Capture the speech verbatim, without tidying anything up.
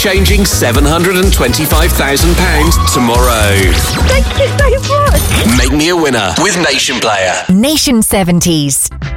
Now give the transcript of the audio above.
life-changing seven hundred twenty-five thousand pounds tomorrow. Thank you so much. Make me a winner with Nation Player. Nation seventies.